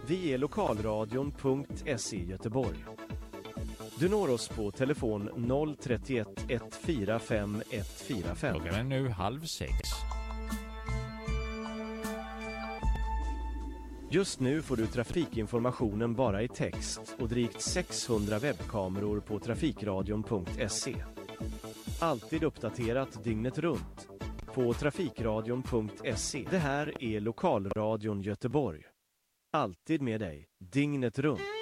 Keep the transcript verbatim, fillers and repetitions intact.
Vi är lokalradion punkt se Göteborg. Du når oss på telefon noll tre ett ett fyra fem ett fyra fem. Klockan är nu halv sex. Just nu får du trafikinformationen bara i text och drygt sexhundra webbkameror på trafikradion punkt se. Alltid uppdaterat dygnet runt på trafikradion punkt se. Det här är lokalradion Göteborg. Alltid med dig, dygnet runt.